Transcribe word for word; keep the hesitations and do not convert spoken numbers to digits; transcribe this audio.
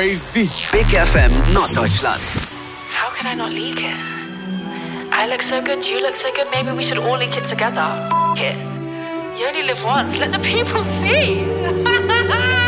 crazy. Big F M Norddeutschland. How could I not leak it? I look so good, you look so good, maybe we should all leak it together. F- it. You only live once, let the people see.